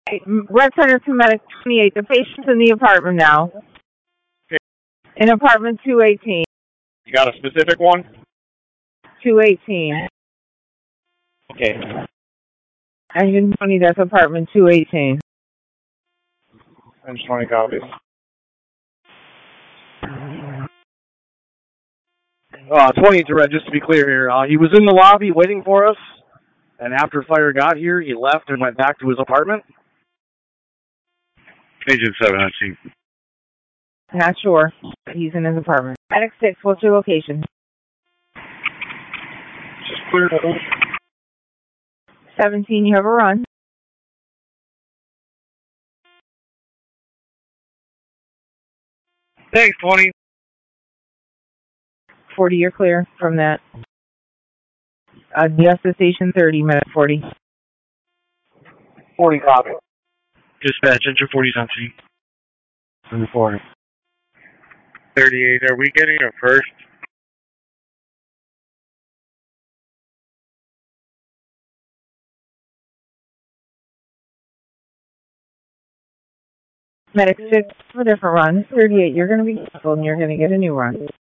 Red Center to Medic 28. The patient's in the apartment now. Okay. In apartment 218. You got a specific one? 218. Okay. Engine 20, that's apartment 218. Engine 20 copies. 20 to red, just to be clear here. He was in the lobby waiting for us, and after fire got here, he left and went back to his apartment. Agent 7, I see. Not sure. He's in his apartment. Medic 6, what's your location? Just clear. 17, you have a run. Thanks, 20. 40, you're clear from that. Yes, to station 30, minute 40. 40 copy. Dispatch, enter 40 on scene. 40. 38, are we getting a first? Medic 6, a different run. 38, you're going to be canceled and you're going to get a new run.